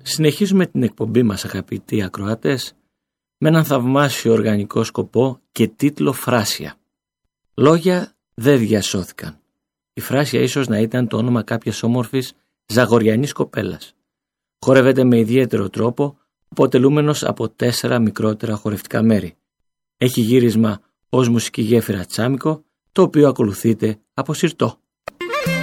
Συνεχίζουμε την εκπομπή μας, αγαπητοί ακροατές, με έναν θαυμάσιο οργανικό σκοπό και τίτλο «Φράσια». Λόγια δεν διασώθηκαν. Η Φράσια ίσως να ήταν το όνομα κάποιας όμορφης ζαγοριανής κοπέλας. Χορεύεται με ιδιαίτερο τρόπο, αποτελούμενος από 4 μικρότερα χορευτικά μέρη. Έχει γύρισμα ως μουσική γέφυρα τσάμικο, το οποίο ακολουθείται από συρτό.